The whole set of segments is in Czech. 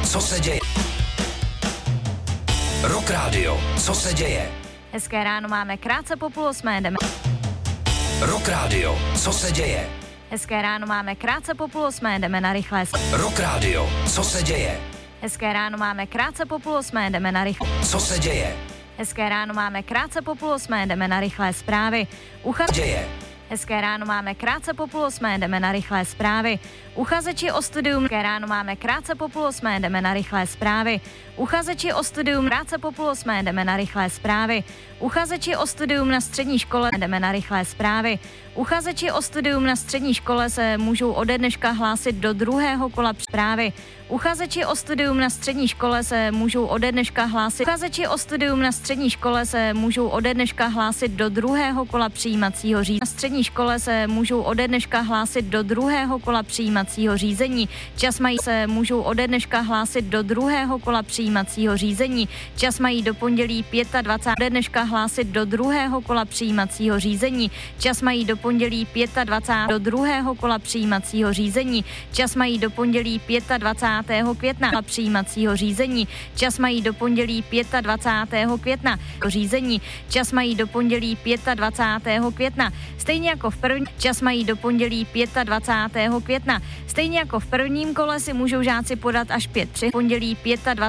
co se děje? Rock Radio, co se děje? Hezké ráno máme krátce po 7:30, jdeme. Rock Radio, co se děje? Hezké ráno máme krátce po 7:30, jdeme na rychlé. Rock Radio, co se děje? Hezké ráno máme krátce po 7:30, jdeme na rychlé. Co se děje? Hezké ráno máme krátce po 7:30, jdeme na rychlé zprávy. Děje. Hezké ráno máme krátce po 7:30, jdeme na rychlé zprávy. Uchazeči o studium. Hezké ráno máme krátce po 7:30, jdeme na rychlé zprávy. Uchazeči o studium krátce po 7:30, jdeme na rychlé zprávy. Uchazeči o studium na střední škole, jdeme na rychlé zprávy. Uchazeči o studium na střední škole se můžou ode dneška hlásit do druhého kola zprávy. Uchazeči o studium na střední škole se můžou ode dneška hlásit. Uchazeči o studium na střední škole se můžou ode dneška hlásit do druhého kola přijímacího řízení. Na střední škole se můžou ode dneška hlásit do druhého kola přijímacího řízení. Čas mají se můžou ode dneška hlásit do druhého kola přijímacího řízení. Čas mají do pondělí 25. Ode dneška hlásit do druhého kola přijímacího řízení. Čas mají do pondělí 25. do druhého kola přijímacího řízení. Čas mají do pondělí 25. května přijímacího řízení. Čas mají do pondělí 25. května řízení. Čas mají do pondělí 25. května. Stejně jako v první čas mají do pondělí 25. května. Stejně jako v prvním kole si můžou žáci podat až 5 pondělí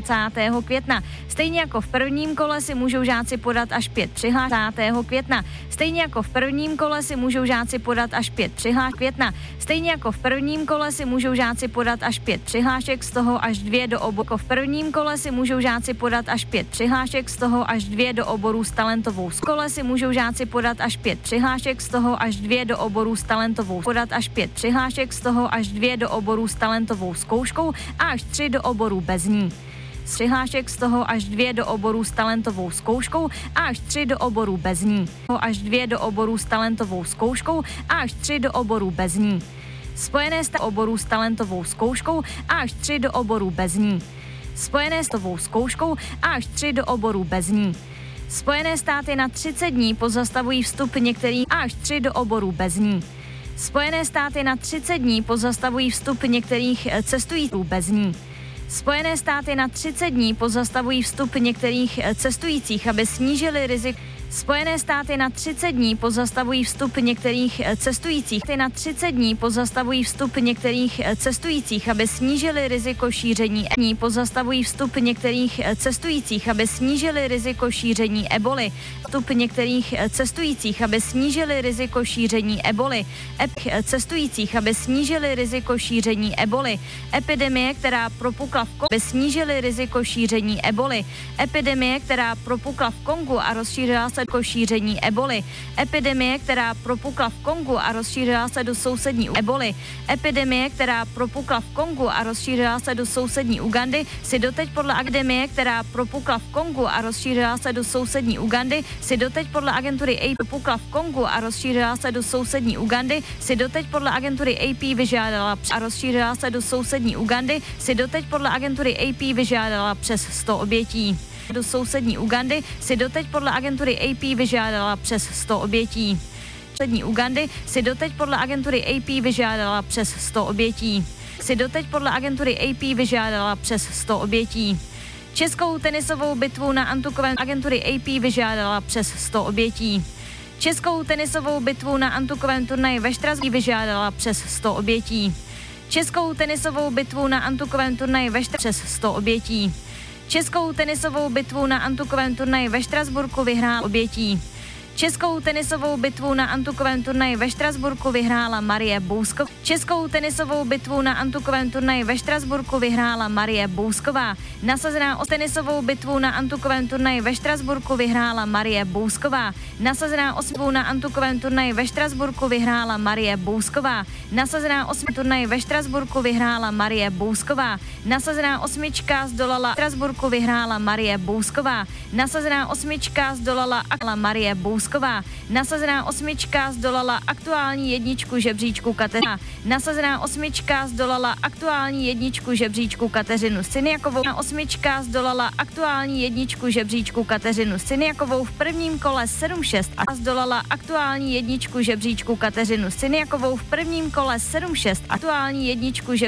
25. května. Stejně jako v prvním kole si můžou žáci podat až 5 přihlášek května. Stejně jako v prvním kole si můžou žáci podat až 5 přihlášek května. Stejně jako v prvním kole si můžou žáci podat až 5 přihlášek, z toho až 2 do oboru. V prvním kole si můžou žáci podat až 5 přihlášek, z toho až 2 do oborů s talentovou. V kole si můžou žáci podat až 5 přihlášek, z toho až 2 do oborů s talentovou. Podat až 5 přihlášek, z toho až 2 do oborů s talentovou zkouškou a až 3 do oborů bez ní. Z přihlášek z toho až 2 do oborů s talentovou zkouškou a až 3 do oborů bez ní. Až 2 do oborů s talentovou zkouškou a až 3 do oborů bez ní. Spojené s oborů s talentovou zkouškou a až 3 do oborů bez ní. Spojené s tovou zkouškou a až 3 do oborů bez ní. Spojené státy na 30 dní pozastavují vstup některých a až 3 do oborů bez ní. Spojené státy na 30 dní pozastavují vstup některých cestujících bez ní. Spojené státy na 30 dní pozastavují vstup některých cestujících, aby snížili riziko. Spojené státy na 30 dní pozastavují vstup některých cestujících. Na 30 dní pozastavují vstup některých cestujících, aby snížili riziko šíření. Pozastavují vstup některých cestujících, aby snížili riziko šíření eboli. Vstup některých cestujících, aby snížili riziko šíření eboli. Cestujících, aby snížili riziko šíření eboli. Epidemie, která propukla v Kongu, aby snížili riziko šíření eboli. Epidemie, která propukla v Kongu a rozšířila se do šíření eboli. Epidemie, která propukla v Kongu a rozšířila se do sousední eboli. Epidemie, která propukla v Kongu a rozšířila se do sousední Ugandy, si doteď podle epidemie, která propukla v Kongu a rozšířila se do sousední Ugandy, si doteď podle agentury AP propukla v Kongu a rozšířila se do sousední Ugandy, si doteď podle agentury AP vyžádala a rozšířila se do sousední Ugandy, si doteď podle agentury AP vyžádala přes 100 obětí. Do sousední Ugandy si doteď podle agentury AP vyžádala přes 100 obětí. Sousední Ugandy si doteď podle agentury AP vyžádala přes 100 obětí. Si doteď podle agentury AP vyžádala přes 100 obětí. Českou tenisovou bitvu na Antukovém agentury AP vyžádala přes 100 obětí. Českou tenisovou bitvu na Antukovém turnaji ve Štrasburku vyžádala přes 100 obětí. Českou tenisovou bitvu na Antukovém turnaji ve Štrasburku přes 100 obětí. Českou tenisovou bitvu na Antukovém turnaji ve Štrasburku vyhrála obětí. Českou tenisovou bitvu na Antukovém turnaji ve Štrasburku vyhrála Marie Bousková. Českou tenisovou bitvu na Antukovém turnaji ve Štrasburku vyhrála Marie Bousková. Nasazená o tenisovou bitvu na Antukovém turnaji ve Štrasburku vyhrála Marie Bousková. Nasazená osmičku na Antukovém turnaji ve Štrasburku vyhrála Marie Bousková. Nasazená osmička turnaji ve Štrasburku vyhrála Marie Bousková. Nasazená osmička zdolala Štrasburku vyhrála Marie Bousková. Nasazená osmička zdolala Marie Bousková. Nasazená osmička zdolala aktuální jedničku žebříčku Kateřina. Nasazená osmička zdolala aktuální jedničku žebříčku Kateřinu Syniakovou. Osmička zdolala aktuální jedničku žebříčku Kateřinu Syniakovou v prvním kole 7-6 a zdolala aktuální jedničku žebříčku Kateřinu Syniakovou v prvním kole 7-6. Aktuální jedničku